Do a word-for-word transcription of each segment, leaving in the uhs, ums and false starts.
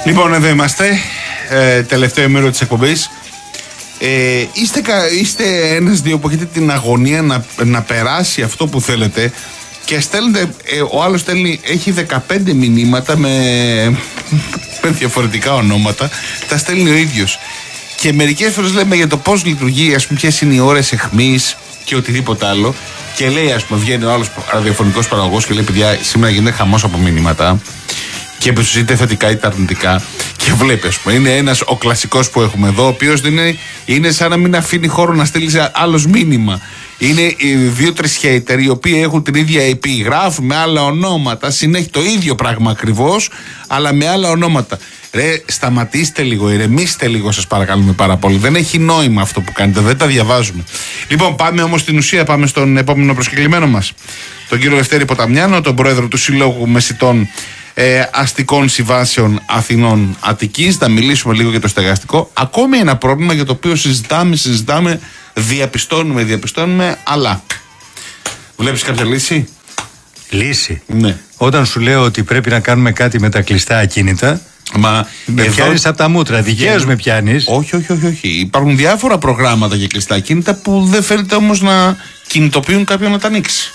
Λοιπόν, εδώ είμαστε. Ε, τελευταίο ημέρο της εκπομπής. Ε, είστε, είστε ένας-δύο που έχετε την αγωνία να, να περάσει αυτό που θέλετε και στέλνετε, ε, ο άλλος στέλνει, έχει δεκαπέντε μηνύματα με, με διαφορετικά ονόματα, τα στέλνει ο ίδιος. Και μερικές φορές λέμε για το πώς λειτουργεί, ας πούμε, ποιες είναι οι ώρες αιχμής και οτιδήποτε άλλο. Και λέει, ας πούμε, βγαίνει ο άλλος ραδιοφωνικός παραγωγός και λέει: παιδιά, σήμερα γίνεται χαμός από μηνύματα. Και τους είτε θετικά είτε αρνητικά. Και βλέπει, ας πούμε, είναι ένας ο κλασικός που έχουμε εδώ, ο οποίος είναι, είναι σαν να μην αφήνει χώρο να στείλει άλλος μήνυμα. Είναι οι δύο-τρεις hater οι οποίοι έχουν την ίδια άι πι, γράφουν με άλλα ονόματα, συνέχεια το ίδιο πράγμα ακριβώς, αλλά με άλλα ονόματα. Ρε, σταματήστε λίγο, ηρεμήστε λίγο, σας παρακαλούμε πάρα πολύ. Δεν έχει νόημα αυτό που κάνετε, δεν τα διαβάζουμε. Λοιπόν, πάμε όμως στην ουσία, πάμε στον επόμενο προσκεκλημένο μας. Τον κύριο Λευτέρη Ποταμιάνο, τον πρόεδρο του Συλλόγου Μεσιτών ε, Αστικών Συμβάσεων Αθηνών Αττικής. Θα μιλήσουμε λίγο για το στεγαστικό. Ακόμη ένα πρόβλημα για το οποίο συζητάμε, συζητάμε, διαπιστώνουμε, διαπιστώνουμε, αλλά. Βλέπεις κάποια λύση? Λύση. Ναι. Όταν σου λέω ότι πρέπει να κάνουμε κάτι με τα κλειστά ακίνητα, μα με εδώ... πιάνεις από τα μούτρα, δικαίως με πιάνεις. Όχι, όχι, όχι, όχι. Υπάρχουν διάφορα προγράμματα για κλειστά ακίνητα που δεν φαίνεται όμως να κινητοποιούν κάποιον να τα ανοίξει.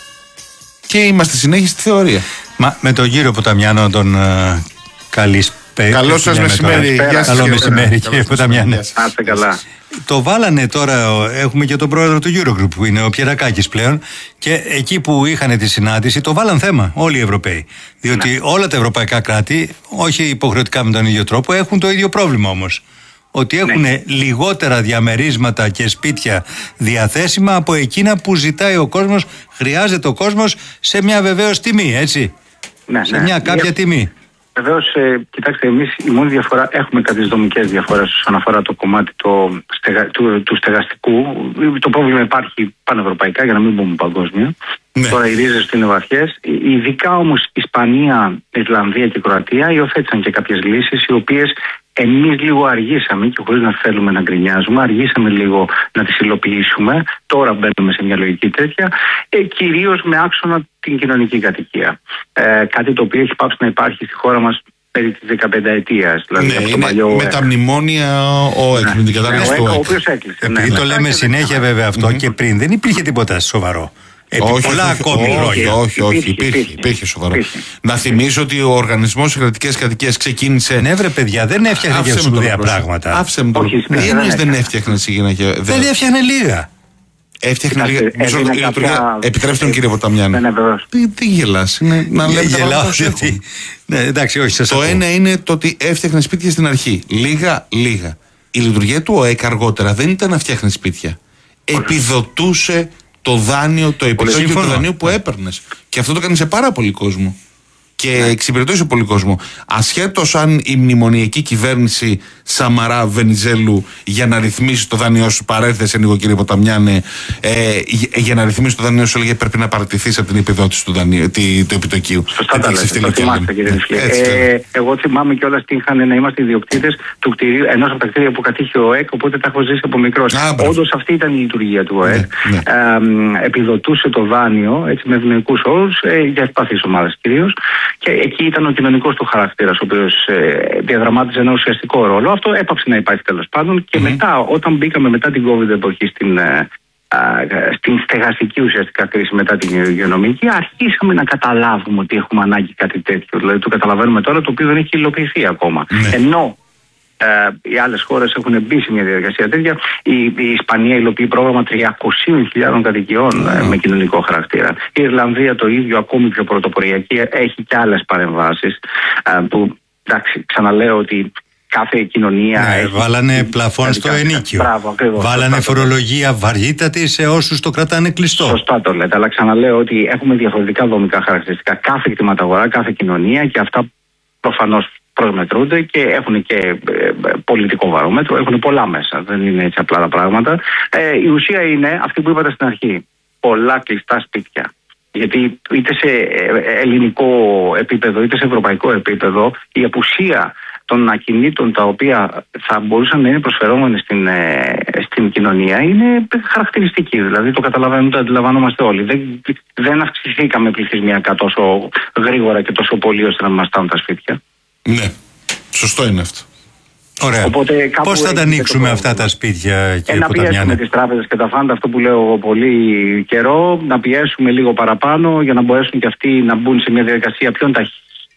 Και είμαστε συνέχεια στη θεωρία. Μα με τον κύριο Ποταμιάνο τον uh, καλησπέρα. Καλό σας μεσημέρι. Γεια σας. Καλό μεσημέρι, κύριε Ποταμιάνο. Άστε καλά. Το βάλανε τώρα, έχουμε και τον πρόεδρο του Eurogroup που είναι ο Πιερακάκης πλέον, και εκεί που είχαν τη συνάντηση το βάλαν θέμα όλοι οι Ευρωπαίοι. Διότι ναι. όλα τα ευρωπαϊκά κράτη, όχι υποχρεωτικά με τον ίδιο τρόπο, έχουν το ίδιο πρόβλημα όμως. Ότι έχουν ναι. λιγότερα διαμερίσματα και σπίτια διαθέσιμα από εκείνα που ζητάει ο κόσμος, χρειάζεται ο κόσμος σε μια βεβαίως τιμή, έτσι. Ναι, σε ναι. μια κάποια Για... τιμή. Βεβαίως, ε, κοιτάξτε, εμείς η μόνη διαφορά, έχουμε κάποιες δομικές διαφορές όσον αφορά το κομμάτι το στεγα, του, του στεγαστικού. Το πρόβλημα υπάρχει πανευρωπαϊκά, για να μην πούμε παγκόσμια. Ναι. Τώρα οι ρίζες του είναι βαθιές. Ειδικά όμως Ισπανία, Ισλανδία και Κροατία υιοθέτησαν και κάποιες λύσεις οι οποίες εμείς λίγο αργήσαμε, και χωρίς να θέλουμε να γκρινιάζουμε, αργήσαμε λίγο να τις υλοποιήσουμε. Τώρα μπαίνουμε σε μια λογική τέτοια, ε, κυρίως με άξονα την κοινωνική κατοικία. Ε, κάτι το οποίο έχει πάψει να υπάρχει στη χώρα μας περί της δεκαπενταετίας. Δηλαδή ναι, από είναι παλιό με τα μνημόνια ο ΕΚ, με την κατάρρευση του ΕΚ. Ο οποίος έκλεισε. Επειδή το λέμε συνέχεια βέβαια αυτό, και πριν δεν υπήρχε τίποτα σοβαρό. Επί όχι, πολλά όχι, ακόμη όχι, χρόνια. όχι, όχι, υπήρχε, υπήρχε, υπήρχε, υπήρχε σοβαρό. υπήρχε. Να θυμίσω ότι ο Οργανισμός Κρατικές Κατοικίες ξεκίνησε. Ναι, βρε παιδιά, δεν έφτιαχνε για σπουδαία πράγματα. Άφησε με το. Τι εννοείς δεν έφτιαχνε σιγά? Δεν έφτιαχνε λίγα. Έφτιαχνε λίγα. Επιτρέψτε τον κύριο Ποταμιάνο. Τι γελάς? Να λέμε τα πράγματα. Το ένα είναι το ότι έφτιαχνε σπίτια στην αρχή. Λίγα, λίγα. Η λειτουργία του ΟΕΚ αργότερα δεν ήταν να φτιάχνει σπίτια. Επιδοτούσε το δάνειο, το επιτόκιο του δανείου που έπαιρνες. Και αυτό το έκανε σε πάρα πολύ κόσμο. Και ναι. εξυπηρετούσε πολύ κόσμο. Ασχέτως αν η μνημονιακή κυβέρνηση Σαμαρά Βενιζέλου για να ρυθμίσει το δάνειό σου, παρέθεσε λίγο κύριε Ποταμιάνε, ε, για να ρυθμίσει το δάνειό σου, έλεγε πρέπει να παραιτηθείς από την επιδότηση του, δανείου, τη, του επιτοκίου. Σωστά τα λέτε, το θυμάστε κύριε Νιφλή. Ε, εγώ θυμάμαι κιόλας τι είχαν να είμαστε ιδιοκτήτες του κτηρίου, ενός από τα κτίρια που κατήχε ο ΟΕΚ, οπότε τα έχω ζήσει από μικρός. Όντως αυτή ήταν η λειτουργία του ΟΕΚ. Ναι, ναι. Ε, επιδοτούσε το δάνειο έτσι, με ευνοϊκούς όρους ε, για ευπαθείς ομάδες κυρίως. Και εκεί ήταν ο κοινωνικός του χαρακτήρας, ο οποίος ε, διαδραμάτιζε ένα ουσιαστικό ρόλο. Αυτό έπαψε να υπάρχει τέλος πάντων. Και mm-hmm. μετά, όταν μπήκαμε μετά την COVID εποχή στην, ε, ε, στην στεγαστική ουσιαστικά κρίση μετά την υγειονομική, αρχίσαμε να καταλάβουμε ότι έχουμε ανάγκη κάτι τέτοιο. Δηλαδή το καταλαβαίνουμε τώρα, το οποίο δεν έχει υλοποιηθεί ακόμα. Mm-hmm. Ενώ ε, οι άλλες χώρες έχουν μπει σε μια διαδικασία τέτοια. Η, η Ισπανία υλοποιεί πρόγραμμα τριακόσιες χιλιάδες κατοικιών mm. ε, με κοινωνικό χαρακτήρα. Η Ιρλανδία το ίδιο, ακόμη πιο πρωτοποριακή, έχει και άλλες παρεμβάσεις ε, που, εντάξει, ξαναλέω ότι κάθε κοινωνία. Ναι, έχει... Βάλανε πλαφόν στο ενίκιο. Μπράβο, ακριβώς, βάλανε φορολογία βαρύτατη σε όσους το κρατάνε κλειστό. Σωστά το λέτε, αλλά ξαναλέω ότι έχουμε διαφορετικά δομικά χαρακτηριστικά. Κάθε κτηματαγορά, κάθε κοινωνία, και αυτά προφανώς προσμετρούνται και έχουν και ε, πολιτικό βαρόμετρο, έχουν πολλά μέσα. Δεν είναι έτσι απλά τα πράγματα. Ε, η ουσία είναι αυτή που είπατε στην αρχή. Πολλά κλειστά σπίτια. Γιατί είτε σε ελληνικό επίπεδο είτε σε ευρωπαϊκό επίπεδο η απουσία των ακινήτων τα οποία θα μπορούσαν να είναι προσφερόμενοι στην, ε, στην κοινωνία είναι χαρακτηριστική. Δηλαδή το καταλαβαίνουμε, το αντιλαμβανόμαστε όλοι. Δεν, δεν αυξηθήκαμε πληθυσμιακά τόσο γρήγορα και τόσο πολύ ώστε να μας στάνουν τα σπίτια. Ναι. Σωστό είναι αυτό. Ωραία. Πώς θα τα ανοίξουμε αυτά τα σπίτια, κύριε Ποταμιάννη? Να πιέσουμε τις τράπεζες και τα φάντα, αυτό που λέω εγώ πολύ καιρό, να πιέσουμε λίγο παραπάνω για να μπορέσουν και αυτοί να μπουν σε μια διαδικασία πιο ταχύ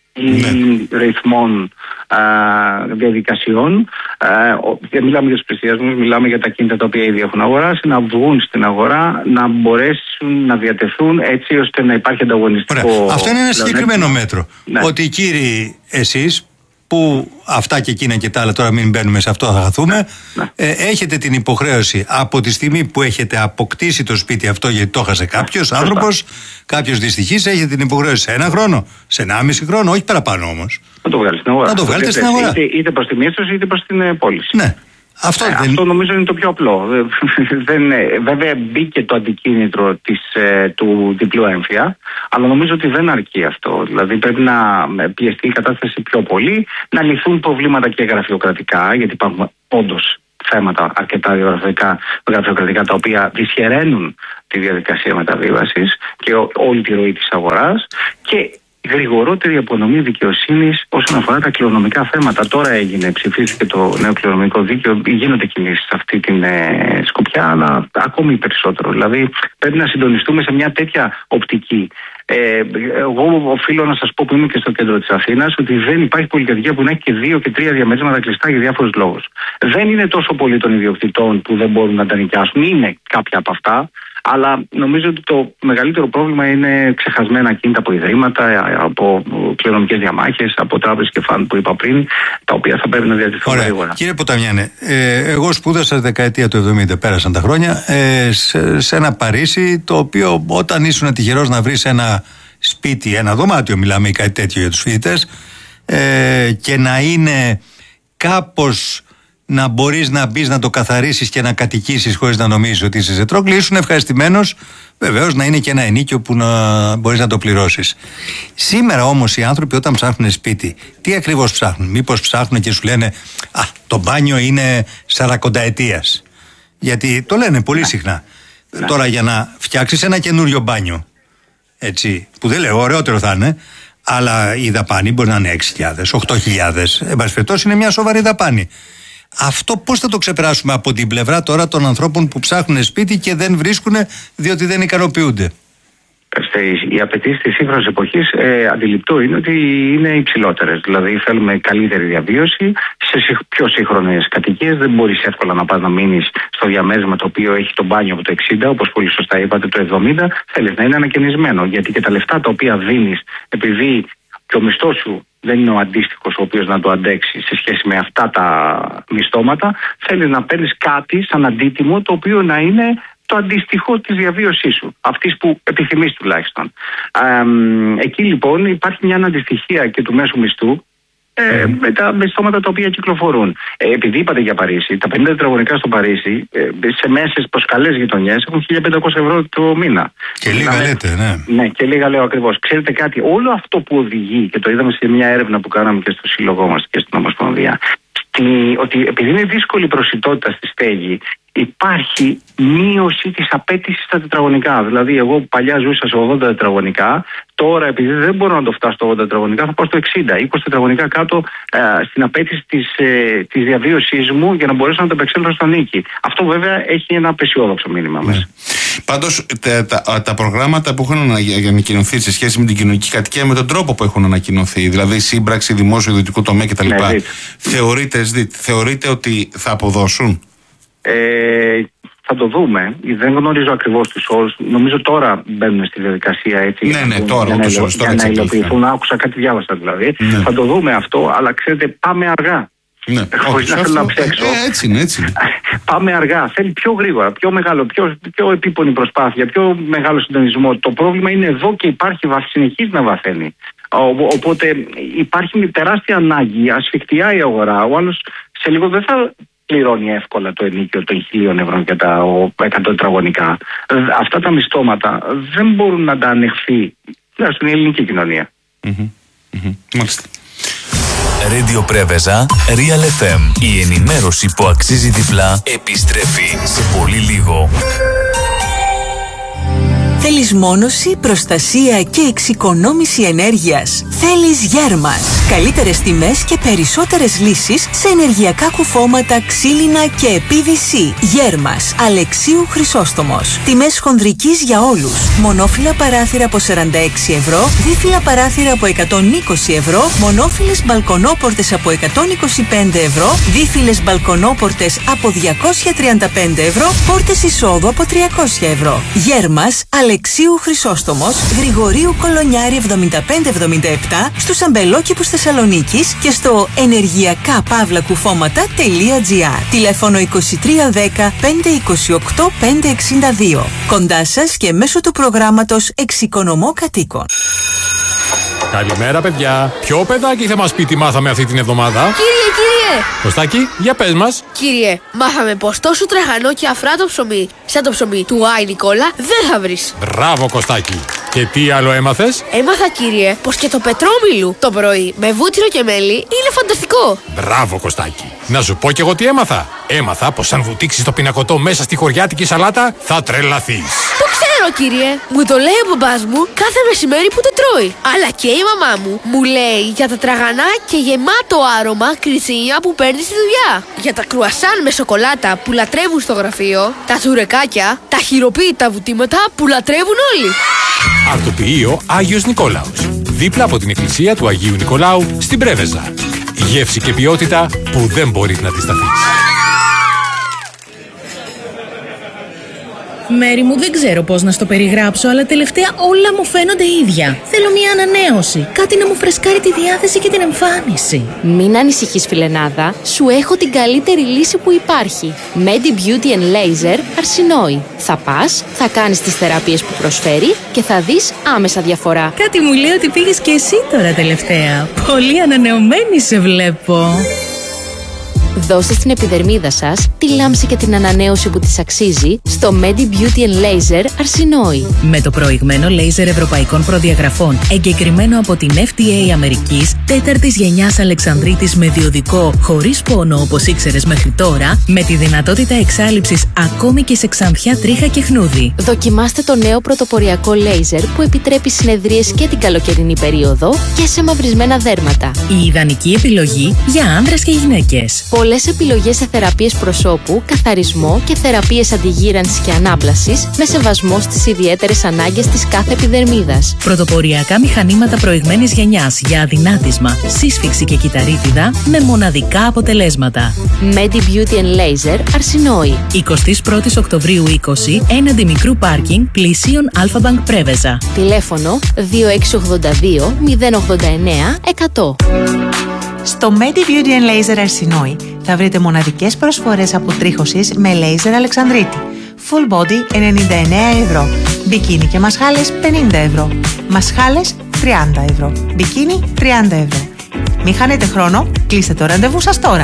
ναι. ρυθμών α, διαδικασιών. Δεν μιλάμε για τους πλησιασμούς, μιλάμε για τα κίνητα τα οποία ήδη έχουν αγοράσει, να βγουν στην αγορά, να μπορέσουν να διατεθούν έτσι ώστε να υπάρχει ανταγωνιστικό. Ωραία. Αυτό είναι ένα συγκεκριμένο μέτρο. Ναι. Ότι οι κύριοι εσείς, που αυτά και εκείνα και τα άλλα, τώρα μην μπαίνουμε σε αυτό, θα χαθούμε, ναι. ε, έχετε την υποχρέωση από τη στιγμή που έχετε αποκτήσει το σπίτι αυτό, γιατί το έχασε κάποιος άνθρωπος, κάποιος δυστυχής, έχετε την υποχρέωση σε ένα χρόνο, σε ενάμιση χρόνο, όχι παραπάνω όμως. Να το βγάλετε στην αγορά. Να το βγάλετε στην αγορά. Είτε, είτε προς τη μίσθωση είτε προς την πώληση. Ναι. Αυτό, ε, δεν... αυτό νομίζω είναι το πιο απλό. δεν, βέβαια μπήκε το αντικίνητρο της, ε, του διπλού έμφυα, αλλά νομίζω ότι δεν αρκεί αυτό. Δηλαδή πρέπει να πιεστεί η κατάσταση πιο πολύ, να λυθούν προβλήματα και γραφειοκρατικά, γιατί υπάρχουν όντως θέματα αρκετά γραφειοκρατικά, γραφειοκρατικά τα οποία δυσχεραίνουν τη διαδικασία μεταβίβασης και ό, όλη τη ροή της αγοράς, και γρηγορότερη απονομή δικαιοσύνης όσον αφορά τα κληρονομικά θέματα. Τώρα έγινε, ψηφίστηκε το νέο κληρονομικό δίκαιο, γίνονται κινήσεις σε αυτή την ε, σκοπιά, αλλά ακόμη περισσότερο. Δηλαδή πρέπει να συντονιστούμε σε μια τέτοια οπτική. Ε, εγώ οφείλω να σας πω, που είμαι και στο κέντρο της Αθήνας, ότι δεν υπάρχει πολυκατοικία που να έχει και δύο και τρία διαμέρισματα κλειστά για διάφορους λόγους. Δεν είναι τόσο πολύ των ιδιοκτητών που δεν μπορούν να τα νοικιάσουν, είναι κάποια από αυτά. Αλλά νομίζω ότι το μεγαλύτερο πρόβλημα είναι ξεχασμένα κίνητα από ιδρύματα, από κληρονομικές διαμάχες, από τράπεζες και φαντ που είπα πριν, τα οποία θα πρέπει να διατηθούν γρήγορα. Κύριε Ποταμιάννη, ε, εγώ σπούδασα δεκαετία του εβδομήντα, πέρασαν τα χρόνια, ε, σε, σε ένα Παρίσι, το οποίο όταν ήσουν τυχερός να βρεις ένα σπίτι, ένα δωμάτιο, μιλάμε ή κάτι τέτοιο για τους φοιτητές, ε, και να είναι κάπως, να μπορείς να μπεις να το καθαρίσεις και να κατοικήσεις χωρίς να νομίζεις ότι είσαι σε τρόκλι, ήσουν ευχαριστημένος, βεβαίως, να είναι και ένα ενίκιο που να μπορείς να το πληρώσεις. Σήμερα όμως οι άνθρωποι όταν ψάχνουν σπίτι, τι ακριβώς ψάχνουν? Μήπως ψάχνουν και σου λένε «Α, το μπάνιο είναι σαρακονταετίας». Γιατί το λένε πολύ συχνά. Ναι. Τώρα για να φτιάξεις ένα καινούριο μπάνιο, έτσι, που δεν λέω ωραιότερο θα είναι, αλλά η δαπάνη μπορεί να είναι έξι χιλιάδες, οκτώ χιλιάδες, εν πάση περιπτώσει είναι μια σοβαρή δαπάνη. Αυτό πώς θα το ξεπεράσουμε από την πλευρά τώρα των ανθρώπων που ψάχνουν σπίτι και δεν βρίσκουν διότι δεν ικανοποιούνται? Οι απαιτήσεις της σύγχρονης εποχής, ε, αντιληπτό είναι ότι είναι υψηλότερες. Δηλαδή θέλουμε καλύτερη διαβίωση σε πιο σύγχρονες κατοικίες. Δεν μπορείς εύκολα να πας να μείνεις στο διαμέρισμα το οποίο έχει το μπάνιο από το εξήντα, όπως πολύ σωστά είπατε, το εβδομήντα. Θέλεις να είναι ανακαινισμένο, γιατί και τα λεφτά τα οποία δίνεις, επειδή και ο μισθός σου δεν είναι ο αντίστοιχος ο οποίος να το αντέξει σε σχέση με αυτά τα μισθώματα, θέλεις να παίρνεις κάτι σαν αντίτιμο το οποίο να είναι το αντίστοιχο της διαβίωσής σου, αυτής που επιθυμείς τουλάχιστον. Ε, εκεί λοιπόν υπάρχει μια αντιστοιχία και του μέσου μισθού ε, mm. με τα μισθώματα τα οποία κυκλοφορούν. Ε, επειδή είπατε για Παρίσι, τα πενήντα τετραγωνικά στο Παρίσι ε, σε μέσες προς καλές γειτονιές έχουν χίλια πεντακόσια ευρώ το μήνα. Και λίγα δηλαδή, λέτε, ναι. Ναι, και λίγα λέω ακριβώς. Ξέρετε κάτι, όλο αυτό που οδηγεί, και το είδαμε σε μια έρευνα που κάναμε και στο σύλλογό μας και στην Ομοσπονδία, ότι επειδή είναι δύσκολη η προσιτότητα στη στέγη, υπάρχει μείωση της απέτησης στα τετραγωνικά. Δηλαδή, εγώ που παλιά ζούσα σε ογδόντα τετραγωνικά, τώρα επειδή δεν μπορώ να το φτάσω στο ογδόντα τετραγωνικά, θα πάω στο εξήντα, είκοσι τετραγωνικά κάτω ε, στην απέτηση της, ε, της διαβίωσής μου για να μπορέσω να το επεξέλθω στο νίκη. Αυτό βέβαια έχει ένα απεσιόδοξο μήνυμα ναι. μέσα. Πάντως τα, τα, τα προγράμματα που έχουν ανακοινωθεί σε σχέση με την κοινωνική κατοικία, με τον τρόπο που έχουν ανακοινωθεί, δηλαδή σύμπραξη δημόσιο ιδιωτικού τομέα κτλ. Ναι, θεωρείτε, θεωρείτε ότι θα αποδώσουν? Ε, θα το δούμε. Δεν γνωρίζω ακριβώς τους όρους. Νομίζω τώρα μπαίνουν στη διαδικασία έτσι. Ναι, ναι, τώρα, για, να, για, για να υλοποιηθούν. Άκουσα κάτι, διάβασα δηλαδή. Ναι. Θα το δούμε αυτό, αλλά ξέρετε, πάμε αργά. Ναι. Χωρίς να θέλω να ψέξω. Ε, έτσι είναι, έτσι είναι. Πάμε αργά. Θέλει πιο γρήγορα, πιο μεγάλο, πιο, πιο επίπονη προσπάθεια, πιο μεγάλο συντονισμό. Το πρόβλημα είναι εδώ και υπάρχει, συνεχίζει να βαθαίνει. Οπότε υπάρχει μια τεράστια ανάγκη, ασφικτιά η αγορά. Ο άλλος σε λίγο δεν θα πληρώνει εύκολα το ενίκιο των χιλίων ευρώ και τα εκατό τετραγωνικά. Αυτά τα μισθώματα δεν μπορούν να τα ανεχθεί στην ελληνική κοινωνία. Mm-hmm. Mm-hmm. Μάλιστα. Radio Πρέβεζα, Real εφ εμ. Η ενημέρωση που αξίζει διπλά επιστρέφει σε πολύ λίγο. Θέλεις μόνωση, προστασία και εξοικονόμηση ενέργειας? Θέλεις Γέρμας. Καλύτερες τιμές και περισσότερες λύσεις σε ενεργειακά κουφώματα, ξύλινα και πι βι σι. Γέρμας, Αλεξίου Χρυσόστομος. Τιμές χονδρικής για όλους. Μονόφυλλα παράθυρα από σαράντα έξι ευρώ, δίφυλλα παράθυρα από εκατόν είκοσι ευρώ, μονόφυλλες μπαλκονόπορτες από εκατόν είκοσι πέντε ευρώ, δίφυλλες μπαλκονόπορτες από διακόσια τριάντα πέντε ευρώ, πόρτες εισόδου από τριακόσια ευρώ. Γέρμας, Αλεξίου Χρυσόστομος, Γρηγορίου Κολονιάρη εβδομήντα πέντε εβδομήντα επτά, στους αμπελόκηπους Θεσσαλονίκης και στο ενεργειακά παύλα κουφώματα τελεία τζι άρ. Τηλέφωνο είκοσι τρία δέκα πέντε είκοσι οκτώ πέντε εξήντα δύο. Κοντά σας και μέσω του προγράμματος Εξοικονομώ Κατοίκων. Καλημέρα, παιδιά. Ποιο παιδάκι θα μας πει τι μάθαμε αυτή την εβδομάδα? Κύριε, κύριε! Κωστάκη, για πες μας. Κύριε, μάθαμε πως τόσο τραχανό και αφράτο ψωμί, σαν το ψωμί του Άι Νικόλα, δεν θα βρεις. Μπράβο, Κωστάκη. Και τι άλλο έμαθες? Έμαθα, κύριε, πως και το πετρόμιλου το πρωί με βούτυρο και μέλι είναι φανταστικό. Μπράβο, Κωστάκη. Να σου πω κι εγώ τι έμαθα. Έμαθα πως αν βουτήξεις το πινακωτό μέσα στη χωριάτικη σαλάτα, θα τρελαθείς. Το ξέρω, κύριε. Μου το λέει ο μπαμπάς μου κάθε μεσημέρι που το τρώει. Αλλά και η μαμά μου μου λέει για τα τραγανά και γεμάτο άρωμα κριτσίνια που παίρνει στη δουλειά. Για τα κρουασάν με σοκολάτα που λατρεύουν στο γραφείο. Τα τσουρεκάκια, τα χειροποίητα βουτήματα που λατρεύουν όλοι. Αρτοποιείο Άγιος Νικόλαος. Δίπλα από την εκκλησία του Αγίου Νικολάου στην Πρέβεζα. Γεύση και ποιότητα που δεν μπορείς να αντισταθείς. Μέρη μου, δεν ξέρω πώς να στο περιγράψω, αλλά τελευταία όλα μου φαίνονται ίδια. Θέλω μια ανανέωση, κάτι να μου φρεσκάρει τη διάθεση και την εμφάνιση. Μην ανησυχείς, φιλενάδα, σου έχω την καλύτερη λύση που υπάρχει. Medi Beauty and Laser Αρσινόη. Θα πας, θα κάνεις τις θεραπείες που προσφέρει και θα δεις άμεσα διαφορά. Κάτι μου λέει ότι πήγες και εσύ τώρα τελευταία. Πολύ ανανεωμένη σε βλέπω. Δώστε στην επιδερμίδα σας τη λάμψη και την ανανέωση που της αξίζει στο Medi Beauty and Laser Αρσινόη. Με το προηγμένο λέιζερ ευρωπαϊκών προδιαγραφών, εγκεκριμένο από την εφ ντι έι Αμερικής, τέταρτης γενιάς Αλεξανδρίτης με διοδικό χωρίς πόνο όπως ήξερες μέχρι τώρα, με τη δυνατότητα εξάλειψης ακόμη και σε ξανθιά, τρίχα και χνούδι. Δοκιμάστε το νέο πρωτοποριακό λέιζερ που επιτρέπει συνεδρίες και την καλοκαιρινή περίοδο και σε μαυρισμένα δέρματα. Η ιδανική επιλογή για άνδρες και γυναίκες. Πολλές επιλογές σε θεραπείες προσώπου, καθαρισμό και θεραπείες αντιγύρανσης και ανάπλασης με σεβασμό στις ιδιαίτερες ανάγκες της κάθε επιδερμίδας. Πρωτοποριακά μηχανήματα προηγμένης γενιάς για αδυνάτισμα, σύσφυξη και κυταρίτιδα με μοναδικά αποτελέσματα. Medi Beauty and Laser Αρσινόη. εικοστή πρώτη Οκτωβρίου είκοσι, έναντι μικρού πάρκινγκ πλησίων Αλφα-Bank Πρέβεζα. Τηλέφωνο δύο έξι ογδόντα δύο μηδέν ογδόντα εννέα εκατό. Στο Medi Beauty and Laser Αρσινόη θα βρείτε μοναδικές προσφορές αποτρίχωσης με λέιζερ Αλεξανδρίτη. Full body ενενήντα εννέα ευρώ. Μπικίνι και μασχάλες πενήντα ευρώ. Μασχάλες τριάντα ευρώ. Μπικίνι τριάντα ευρώ. Μην χάνετε χρόνο, κλείστε το ραντεβού σας τώρα.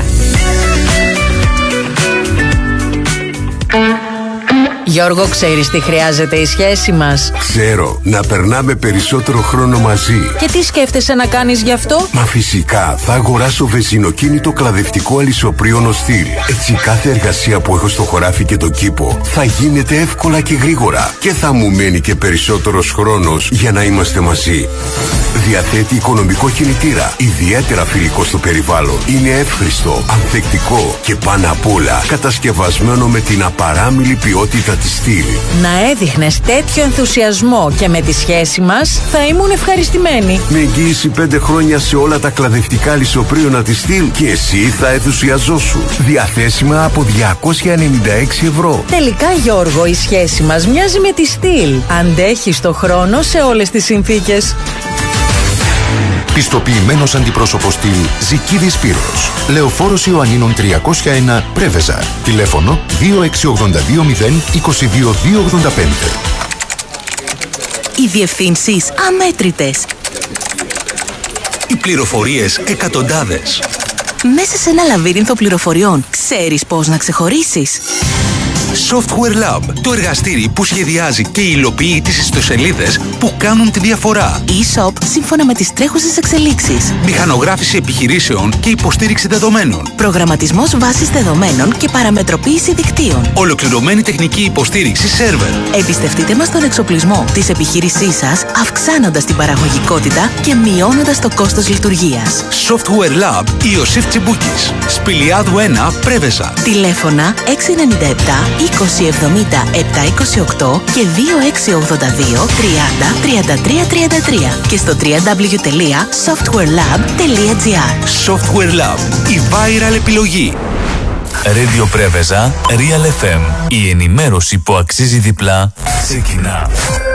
Γιώργο, ξέρεις τι χρειάζεται η σχέση μας? Ξέρω, να περνάμε περισσότερο χρόνο μαζί. Και τι σκέφτεσαι να κάνεις γι' αυτό? Μα φυσικά, θα αγοράσω βενζινοκίνητο κλαδευτικό αλυσοπρίωνο στυλ. Έτσι κάθε εργασία που έχω στο χωράφι και το κήπο θα γίνεται εύκολα και γρήγορα. Και θα μου μένει και περισσότερος χρόνος για να είμαστε μαζί. Διαθέτει οικονομικό κινητήρα, ιδιαίτερα φιλικό στο περιβάλλον. Είναι εύχριστο, ανθεκτικό και πάνω απ' όλα κατασκευασμένο με την απαράμιλη ποιότητα της στυλ. Να έδειχνες τέτοιο ενθουσιασμό και με τη σχέση μας θα ήμουν ευχαριστημένη. Με εγγύηση πέντε χρόνια σε όλα τα κλαδευτικά λησοπρίωνα της στυλ και εσύ θα ενθουσιαζόσου. Διαθέσιμα από διακόσια ενενήντα έξι ευρώ. Τελικά, Γιώργο, η σχέση μας μοιάζει με τη στυλ. Αντέχει στο χρόνο σε όλες τις συνθήκες. Πιστοποιημένος αντιπρόσωπος στυλ Ζικίδης Σπύρος. Λεωφόρος Ιωαννίνων τριακόσια ένα Πρέβεζα. Τηλέφωνο δύο έξι ογδόντα δύο μηδέν είκοσι δύο δύο ογδόντα πέντε. Οι διευθύνσεις αμέτρητες. Οι πληροφορίες εκατοντάδες. Μέσα σε ένα λαβύρινθο πληροφοριών, ξέρεις πώς να ξεχωρίσεις? Software Lab, το εργαστήρι που σχεδιάζει και υλοποιεί τις ιστοσελίδες που κάνουν τη διαφορά. E-shop σύμφωνα με τις τρέχουσες εξελίξεις. Μηχανογράφηση επιχειρήσεων και υποστήριξη δεδομένων. Προγραμματισμός βάσης δεδομένων και παραμετροποίηση δικτύων. Ολοκληρωμένη τεχνική υποστήριξη σερβερ. Εμπιστευτείτε μας τον εξοπλισμό της επιχείρησής σας, αυξάνοντας την παραγωγικότητα και μειώνοντας το κόστος λειτουργίας. Software Lab Ιωσήφ Τσιμπούκης. Σπηλιάδου ένα, Πρέβεζα. Τηλέφωνα έξι εννιά επτά είκοσι εβδομήντα επτακόσια είκοσι οκτώ και δύο έξι ογδόντα δύο τριάντα τριάντα τρία τριάντα τρία και στο double-u double-u double-u τελεία software lab τελεία gr. Software Lab, η viral επιλογή. Radio Πρέβεζα, Real εφ εμ. Η ενημέρωση που αξίζει διπλά ξεκινά.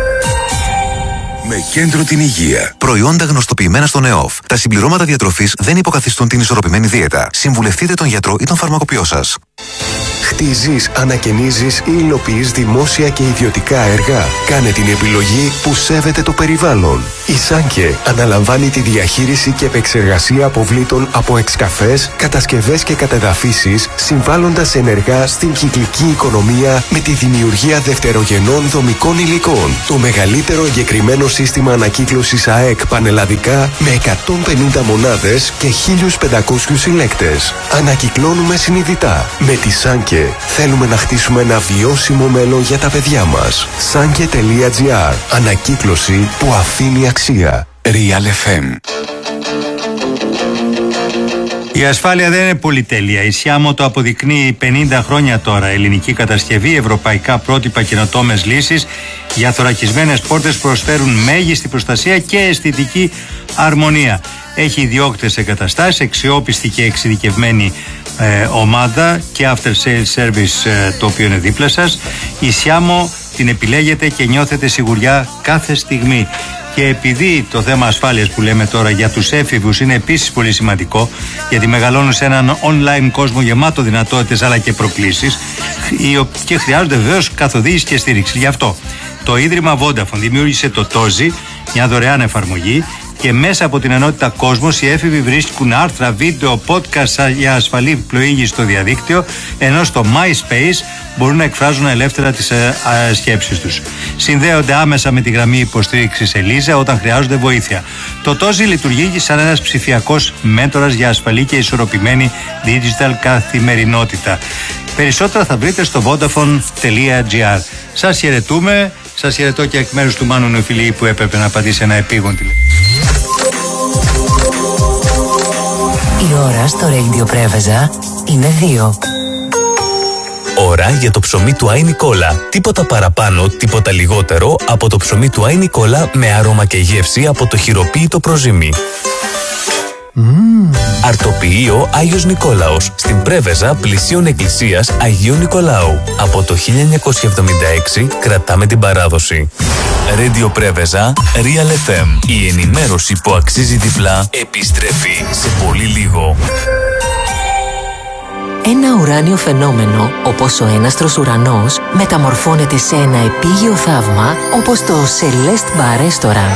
Με κέντρο την υγεία. Προϊόντα γνωστοποιημένα στον ΕΟΦ. Τα συμπληρώματα διατροφής δεν υποκαθιστούν την ισορροπημένη δίαιτα. Συμβουλευτείτε τον γιατρό ή τον φαρμακοποιό σας. Χτίζεις, ανακαινίζεις ή υλοποιείς δημόσια και ιδιωτικά έργα. Κάνε την επιλογή που σέβεται το περιβάλλον. Η Σάνκε αναλαμβάνει τη διαχείριση και επεξεργασία αποβλήτων από εξκαφές, κατασκευές και κατεδαφίσεις, συμβάλλοντας ενεργά στην κυκλική οικονομία με τη δημιουργία δευτερογενών δομικών υλικών. Το μεγαλύτερο εγκεκριμένο σύστημα ανακύκλωσης ΑΕΚ πανελλαδικά με εκατόν πενήντα μονάδες και χίλιους πεντακόσιους συλλέκτες. Ανακυκλώνουμε συνειδητά. Με τη Σάνκε θέλουμε να χτίσουμε ένα βιώσιμο μέλλον για τα παιδιά μας. Σάνκε τελεία τζι άρ. Ανακύκλωση που αφήνει αξία. Real εφ εμ. Η ασφάλεια δεν είναι πολυτέλεια. Η Σιάμο το αποδεικνύει πενήντα χρόνια τώρα. Ελληνική κατασκευή, ευρωπαϊκά πρότυπα, καινοτόμες λύσεις για θωρακισμένες πόρτες προσφέρουν μέγιστη προστασία και αισθητική αρμονία. Έχει ιδιόκτητες εγκαταστάσεις, αξιόπιστη και εξειδικευμένη ε, ομάδα και after sales service ε, το οποίο είναι δίπλα σας. Η Σιάμο την επιλέγετε και νιώθετε σιγουριά κάθε στιγμή. Και επειδή το θέμα ασφάλειας που λέμε τώρα για τους έφηβους είναι επίσης πολύ σημαντικό, γιατί μεγαλώνουν σε έναν online κόσμο γεμάτο δυνατότητες αλλά και προκλήσεις και χρειάζονται βεβαίως καθοδήγηση και στήριξη. Γι' αυτό το Ίδρυμα Vodafone δημιούργησε το Τόζι, μια δωρεάν εφαρμογή, και μέσα από την ενότητα Κόσμος οι έφηβοι βρίσκουν άρθρα, βίντεο, podcast για ασφαλή πλοήγηση στο διαδίκτυο, ενώ στο MySpace μπορούν να εκφράζουν ελεύθερα τις ε, ε, σκέψεις τους. Συνδέονται άμεσα με τη γραμμή υποστήριξης Ελίζα όταν χρειάζονται βοήθεια. Το Τόζι λειτουργεί σαν ένας ψηφιακός μέντορας για ασφαλή και ισορροπημένη digital καθημερινότητα. Περισσότερα θα βρείτε στο vodafone τελεία gr. Σας χαιρετούμε. Σας χαιρετώ και εκ μέρους του Μάνου Νεοφιλή που έπρεπε να απαντήσει ένα επίγον τηλέφωνο. Η ώρα στο Radio Πρέβεζα είναι δύο. Ώρα για το ψωμί του Άι Νικόλα. Τίποτα παραπάνω, τίποτα λιγότερο από το ψωμί του Άι Νικόλα με άρωμα και γεύση από το χειροποίητο προζύμι. Mm. Αρτοποιείο Άγιος Νικόλαος στην Πρέβεζα πλησίων εκκλησίας Αγίου Νικολάου. Από το χίλια εννιακόσια εβδομήντα έξι κρατάμε την παράδοση. Radio Πρέβεζα, Real εφ εμ. Η ενημέρωση που αξίζει διπλά επιστρέφει σε πολύ λίγο. Ένα ουράνιο φαινόμενο, όπως ο έναστρος ουρανός, μεταμορφώνεται σε ένα επίγειο θαύμα, όπως το Celeste Bar Restaurant.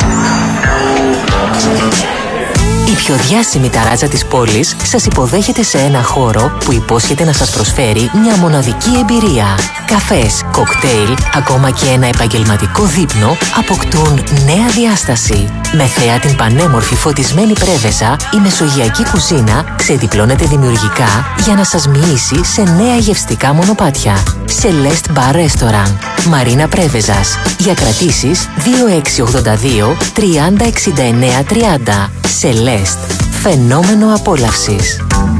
Η πιο διάσημη ταράτσα της πόλης σας υποδέχεται σε ένα χώρο που υπόσχεται να σας προσφέρει μια μοναδική εμπειρία. Καφές, κοκτέιλ, ακόμα και ένα επαγγελματικό δείπνο αποκτούν νέα διάσταση. Με θέα την πανέμορφη φωτισμένη Πρέβεζα, η μεσογειακή κουζίνα ξεδιπλώνεται δημιουργικά για να σας μοιήσει σε νέα γευστικά μονοπάτια. Celeste Bar Restaurant, Μαρίνα Πρέβεζας. Για κρατήσεις δύο έξι ογδόντα δύο τριάντα εξήντα εννέα τριάντα. Celeste, φαινόμενο απόλαυσης.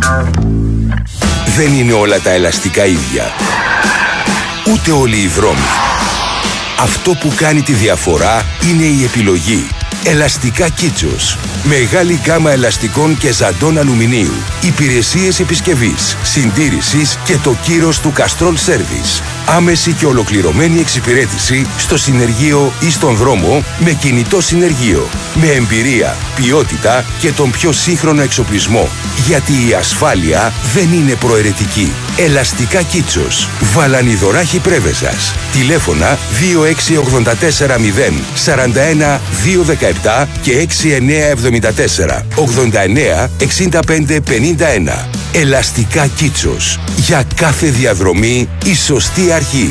Δεν είναι όλα τα ελαστικά ίδια. Ούτε όλοι οι δρόμοι. Αυτό που κάνει τη διαφορά είναι η επιλογή. Ελαστικά Κίτσος. Μεγάλη γκάμα ελαστικών και ζαντών αλουμινίου. Υπηρεσίες επισκευής, συντήρησης και το κύρος του Castrol Service. Άμεση και ολοκληρωμένη εξυπηρέτηση στο συνεργείο ή στον δρόμο με κινητό συνεργείο. Με εμπειρία, ποιότητα και τον πιο σύγχρονο εξοπλισμό. Γιατί η ασφάλεια δεν είναι προαιρετική. Ελαστικά Κίτσος. Βαλανιδωράχη Πρέβεζας. Τηλέφωνα δύο έξι ογδόντα τέσσερα μηδέν σαράντα ένα δύο δεκαεπτά και έξι εννιά εβδομήντα τέσσερα ογδόντα εννιά εξήντα πέντε πενήντα ένα. Ελαστικά Κίτσος. Για κάθε διαδρομή η σωστή αρχή.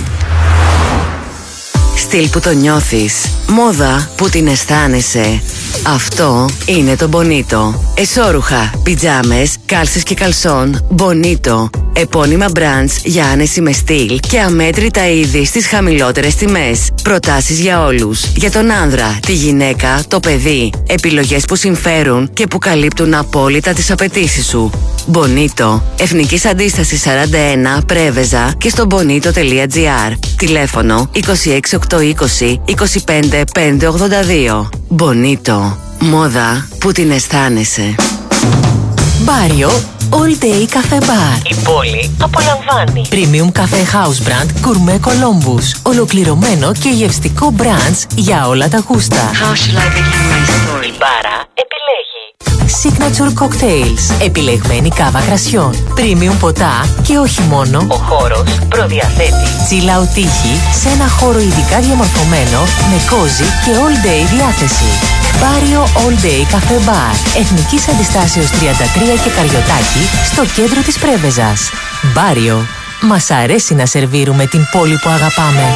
Στυλ που το νιώθεις, μόδα που την αισθάνεσαι. Αυτό είναι το Bonito. Εσώρουχα, πιτζάμες, κάλσες και καλσόν, Bonito. Επώνυμα brands για άνεση με στυλ και αμέτρητα είδη στις χαμηλότερες τιμές. Προτάσεις για όλους. Για τον άνδρα, τη γυναίκα, το παιδί. Επιλογές που συμφέρουν και που καλύπτουν απόλυτα τις απαιτήσεις σου. Bonito. Εθνικής Αντίστασης σαράντα ένα, Πρέβεζα και στο bonito τελεία gr. Τηλέφωνο είκοσι έξι οκτακόσια είκοσι είκοσι πέντε πεντακόσια ογδόντα δύο. Bonito. Μόδα που την αισθάνεσαι. Μπάριο All Day Cafe Bar. Η πόλη απολαμβάνει. Premium Cafe House Brand Gourmet Columbus. Ολοκληρωμένο και γευστικό branch για όλα τα γούστα. How shall I begin my story? Η μπάρα επιλέγει Signature Cocktails. Επιλεγμένη κάβα κρασιών. Premium ποτά και όχι μόνο. Ο χώρος προδιαθέτει chill out τύχη σε ένα χώρο ειδικά διαμορφωμένο με cozy και all day διάθεση. Μπάριο All Day Cafe Bar. Εθνικής Αντιστάσεως τριάντα τρία και Καριωτάκη στο κέντρο της Πρέβεζας. Μπάριο. Μας αρέσει να σερβίρουμε την πόλη που αγαπάμε.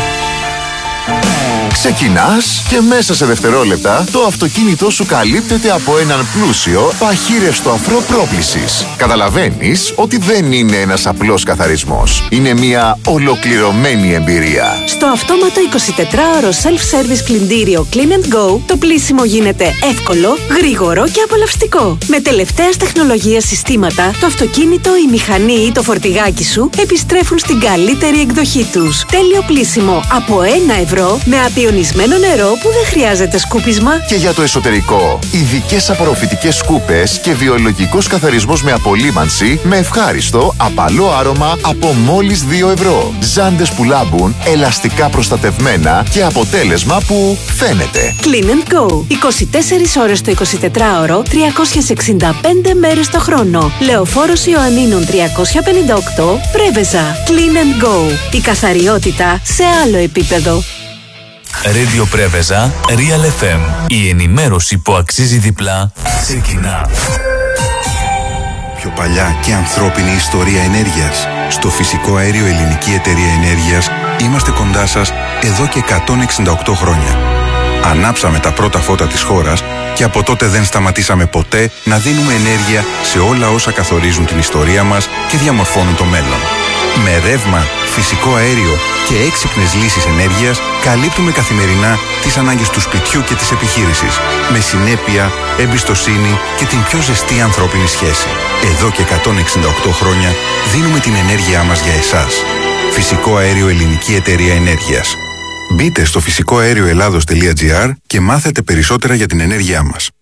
Ξεκινάς και μέσα σε δευτερόλεπτα το αυτοκίνητό σου καλύπτεται από έναν πλούσιο παχύρευστο αφρό πρόκλησης. Καταλαβαίνεις ότι δεν είναι ένας απλός καθαρισμός. Είναι μια ολοκληρωμένη εμπειρία. Στο αυτόματο εικοσιτετράωρο self-service πλυντήριο Clean and Go το πλύσιμο γίνεται εύκολο, γρήγορο και απολαυστικό. Με τελευταίας τεχνολογίας συστήματα, το αυτοκίνητο, η μηχανή ή το φορτηγάκι σου επιστρέφουν στην καλύτερη εκδοχή τους. Τέλειο πλύσιμο από ένα ευρώ με απειονισμένο νερό που δεν χρειάζεται σκούπισμα. Και για το εσωτερικό, ειδικές απορροφητικές σκούπες και βιολογικός καθαρισμός με απολύμανση με ευχάριστο, απαλό άρωμα από μόλις δύο ευρώ. Ζάντες που λάμπουν, ελαστικά προστατευμένα και αποτέλεσμα που φαίνεται. Clean and Go. είκοσι τέσσερις ώρες το εικοσιτετράωρο, τριακόσιες εξήντα πέντε μέρες το χρόνο. Λεωφόρος Ιωαννίνων τριακόσια πενήντα οκτώ, Πρέβεζα. Clean and Go. Η καθαριότητα σε άλλο επίπεδο. Radio Πρέβεζα, Real εφ εμ. Η ενημέρωση που αξίζει διπλά ξεκινά. Πιο παλιά και ανθρώπινη ιστορία ενέργειας. Στο Φυσικό Αέριο Ελληνική Εταιρεία Ενέργειας είμαστε κοντά σας εδώ και εκατόν εξήντα οκτώ χρόνια. Ανάψαμε τα πρώτα φώτα της χώρας και από τότε δεν σταματήσαμε ποτέ να δίνουμε ενέργεια σε όλα όσα καθορίζουν την ιστορία μας και διαμορφώνουν το μέλλον. Με ρεύμα, φυσικό αέριο και έξυπνες λύσεις ενέργειας καλύπτουμε καθημερινά τις ανάγκες του σπιτιού και της επιχείρησης. Με συνέπεια, εμπιστοσύνη και την πιο ζεστή ανθρώπινη σχέση. Εδώ και εκατόν εξήντα οκτώ χρόνια δίνουμε την ενέργειά μας για εσάς. Φυσικό Αέριο Ελληνική Εταιρεία Ενέργειας. Μπείτε στο φυσικό αέριο ελλάδος τελεία τζι άρ και μάθετε περισσότερα για την ενέργειά μας.